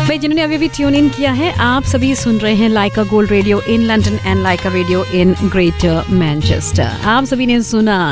भाई जिन्होंने अभी भी ट्यून इन किया है, आप सभी सुन रहे हैं लाइका gold radio in London and Lyca radio in greater Manchester. आप सभी ने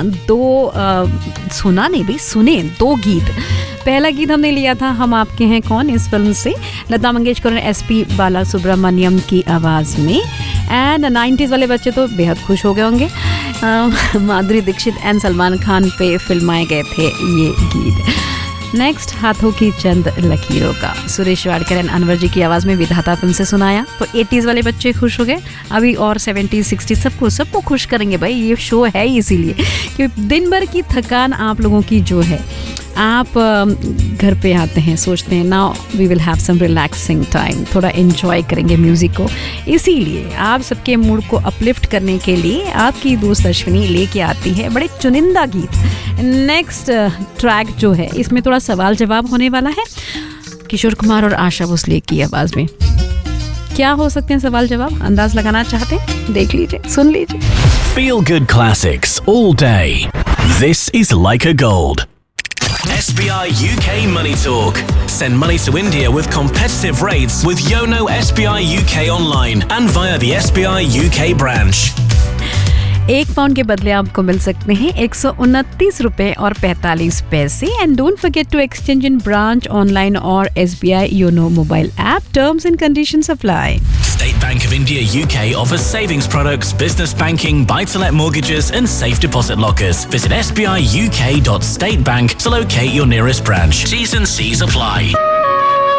सुने दो गीत। पहला गीत हमने लिया था हम आपके हैं कौन, इस फिल्म से लता मंगेशकर और एसपी बालासुब्रमण्यम की आवाज़ में। एंड 90s वाले बच्चे तो बेहद खुश हो गए होंगे, माधुरी दीक्षित एंड सलमान खान पे फिल्माए गए थे ये गीत। नेक्स्ट हाथों की चंद लकीरों का सुरेश वाडकर एंड अनवर जी की आवाज़ में विधाता फिल्म से सुनाया। तो 80s वाले बच्चे खुश हो गए, अभी और 70s 60s सबको खुश करेंगे भाई, ये शो है इसीलिए क्योंकि दिन भर की थकान आप लोगों की जो है, आप घर पे आते हैं सोचते हैं now we will have some relaxing time, थोड़ा एंजॉय करेंगे म्यूज़िक को। इसीलिए आप सबके मूड को अपलिफ्ट करने के लिए आपकी दोस्त अश्विनी लेके आती है बड़े चुनिंदा गीत। नेक्स्ट ट्रैक जो है इसमें थोड़ा सवाल जवाब होने वाला है, किशोर कुमार और आशा भोसले की आवाज़ में। क्या हो सकते हैं सवाल जवाब, अंदाज लगाना चाहते हैं? देख लीजिए, सुन लीजिए। Feel good classics all day. This is Leica Gold. SBI UK Money Talk. Send money to India with competitive rates with Yono SBI UK online and via the SBI UK branch. 1 pound के बदले आपको मिल सकते हैं 129 रुपए और 45 पैसे। And don't forget to exchange in branch, online और SBI YONO mobile app. Terms and conditions apply. State Bank of India UK offers savings products, business banking, buy-to-let mortgages and safe deposit lockers. Visit sbiuk.statebank to locate your nearest branch. T's and C's apply.